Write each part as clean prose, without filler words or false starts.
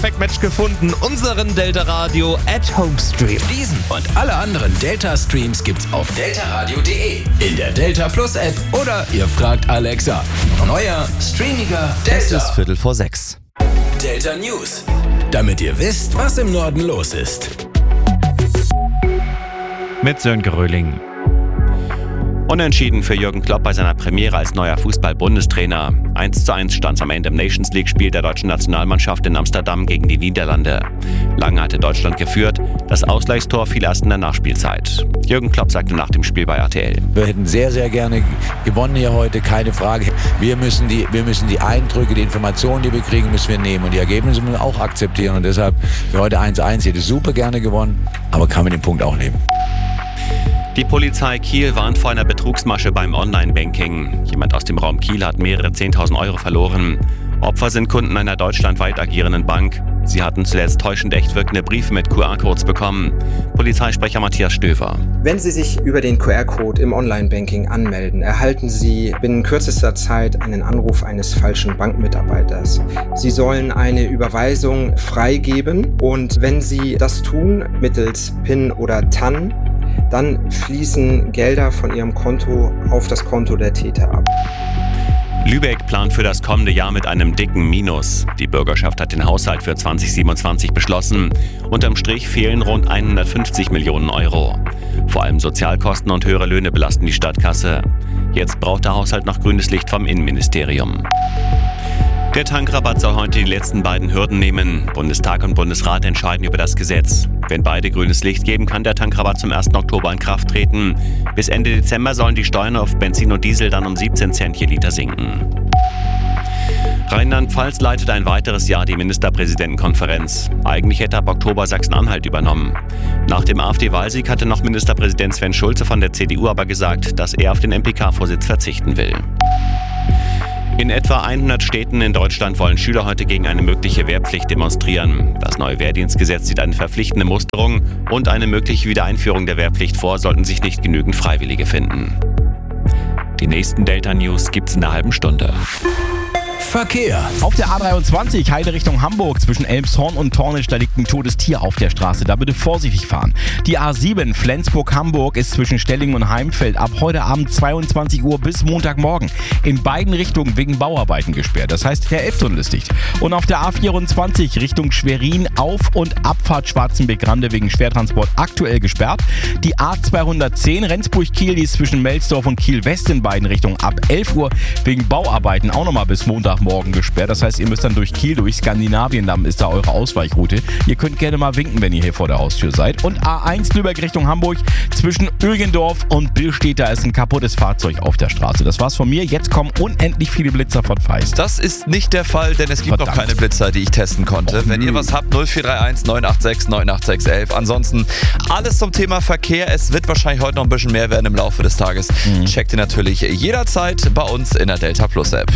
Match gefunden, unseren Delta Radio @Homestream. Diesen und alle anderen Delta-Streams gibt's auf deltaradio.de, in der Delta Plus App oder ihr fragt Alexa. Neuer, streamiger Delta. Es ist 5:45. Delta News, damit ihr wisst, was im Norden los ist. Mit Sönke Röhling. Unentschieden für Jürgen Klopp bei seiner Premiere als neuer Fußball-Bundestrainer. 1:1 stand es am Ende im Nations League-Spiel der deutschen Nationalmannschaft in Amsterdam gegen die Niederlande. Lange hatte Deutschland geführt, das Ausgleichstor fiel erst in der Nachspielzeit. Jürgen Klopp sagte nach dem Spiel bei RTL: Wir hätten sehr, sehr gerne gewonnen hier heute, keine Frage. Wir müssen die Eindrücke, die Informationen, die wir kriegen, müssen wir nehmen. Und die Ergebnisse müssen wir auch akzeptieren. Und deshalb für heute 1:1, hätte super gerne gewonnen, aber kann mit dem Punkt auch leben. Die Polizei Kiel warnt vor einer Betrugsmasche beim Online-Banking. Jemand aus dem Raum Kiel hat mehrere 10.000 Euro verloren. Opfer sind Kunden einer deutschlandweit agierenden Bank. Sie hatten zuletzt täuschend echt wirkende Briefe mit QR-Codes bekommen. Polizeisprecher Matthias Stöver: Wenn Sie sich über den QR-Code im Online-Banking anmelden, erhalten Sie binnen kürzester Zeit einen Anruf eines falschen Bankmitarbeiters. Sie sollen eine Überweisung freigeben und wenn Sie das tun mittels PIN oder TAN, dann fließen Gelder von Ihrem Konto auf das Konto der Täter ab. Lübeck plant für das kommende Jahr mit einem dicken Minus. Die Bürgerschaft hat den Haushalt für 2027 beschlossen. Unterm Strich fehlen rund 150 Millionen Euro. Vor allem Sozialkosten und höhere Löhne belasten die Stadtkasse. Jetzt braucht der Haushalt noch grünes Licht vom Innenministerium. Der Tankrabatt soll heute die letzten beiden Hürden nehmen. Bundestag und Bundesrat entscheiden über das Gesetz. Wenn beide grünes Licht geben, kann der Tankrabatt zum 1. Oktober in Kraft treten. Bis Ende Dezember sollen die Steuern auf Benzin und Diesel dann um 17 Cent je Liter sinken. Rheinland-Pfalz leitet ein weiteres Jahr die Ministerpräsidentenkonferenz. Eigentlich hätte ab Oktober Sachsen-Anhalt übernommen. Nach dem AfD-Wahlsieg hatte noch Ministerpräsident Sven Schulze von der CDU aber gesagt, dass er auf den MPK-Vorsitz verzichten will. In etwa 100 Städten in Deutschland wollen Schüler heute gegen eine mögliche Wehrpflicht demonstrieren. Das neue Wehrdienstgesetz sieht eine verpflichtende Musterung und eine mögliche Wiedereinführung der Wehrpflicht vor, sollten sich nicht genügend Freiwillige finden. Die nächsten Delta News gibt's in einer halben Stunde. Verkehr. Auf der A23 Heide Richtung Hamburg zwischen Elmshorn und Tornisch, da liegt ein totes Tier auf der Straße. Da bitte vorsichtig fahren. Die A7 Flensburg-Hamburg ist zwischen Stellingen und Heimfeld ab heute Abend 22 Uhr bis Montagmorgen in beiden Richtungen wegen Bauarbeiten gesperrt. Das heißt, der Elbtunnel ist dicht. Und auf der A24 Richtung Schwerin Auf- und Abfahrt Schwarzenbeck-Rande wegen Schwertransport aktuell gesperrt. Die A210 Rendsburg-Kiel, die ist zwischen Melsdorf und Kiel-West in beiden Richtungen ab 11 Uhr wegen Bauarbeiten auch nochmal bis Montagmorgen gesperrt. Das heißt, ihr müsst dann durch Kiel, durch Skandinavien, dann ist da eure Ausweichroute. Ihr könnt gerne mal winken, wenn ihr hier vor der Haustür seid. Und A1 Lübeck Richtung Hamburg zwischen Ögendorf und Billstedt, da ist ein kaputtes Fahrzeug auf der Straße. Das war's von mir. Jetzt kommen unendlich viele Blitzer von Feist. Das ist nicht der Fall, denn es gibt noch keine Blitzer, die ich testen konnte. Wenn ihr was habt, 0431 986 98611. Ansonsten alles zum Thema Verkehr. Es wird wahrscheinlich heute noch ein bisschen mehr werden im Laufe des Tages. Checkt ihr natürlich jederzeit bei uns in der Delta Plus App.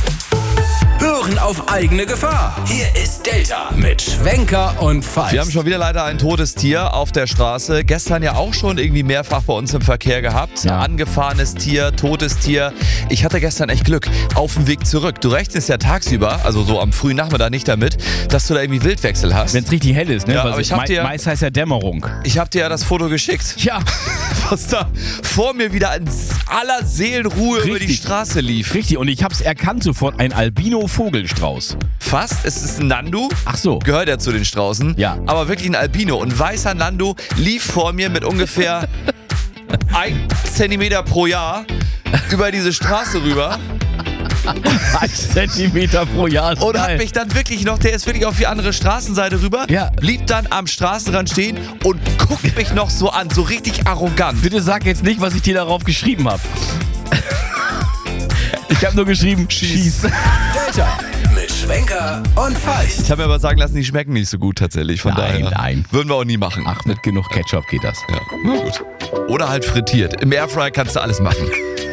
Hören auf eigene Gefahr. Hier ist Delta mit Schwenker und Feist. Wir haben schon wieder leider ein totes Tier auf der Straße. Gestern ja auch schon irgendwie mehrfach bei uns im Verkehr gehabt. Ja. Angefahrenes Tier, totes Tier. Ich hatte gestern echt Glück auf dem Weg zurück. Du rechnest ja tagsüber, also so am frühen Nachmittag nicht damit, dass du da irgendwie Wildwechsel hast. Wenn es richtig hell ist, ne? Ja, Weil aber ich hab dir- meist heißt ja Dämmerung. Ich habe dir ja das Foto geschickt, Ja, was da vor mir wieder in aller Seelenruhe über die Richtig. Straße lief. richtig. Und ich hab's erkannt sofort. Ein Albino-Vogelstrauß. Fast, es ist ein Nandu. Ach so. Gehört ja zu den Straußen. Ja. Aber wirklich ein Albino. Ein weißer Nandu lief vor mir mit ungefähr 1 Zentimeter pro Jahr über diese Straße rüber. 1 Zentimeter pro Jahr. Ist Und geil. hat mich dann wirklich noch, der ist wirklich auf die andere Straßenseite rüber, Ja. blieb dann am Straßenrand stehen und guckt mich noch so an, so richtig arrogant. Bitte sag jetzt nicht, was ich dir darauf geschrieben habe. Ich habe nur geschrieben, schieß. Delta mit Schwenker und Feist. Ich habe mir aber sagen lassen, die schmecken nicht so gut tatsächlich, von Nein, daher. nein. Würden wir auch nie machen. Ach, mit genug Ketchup geht das. Ja, na gut. Oder halt frittiert. Im Airfryer kannst du alles machen.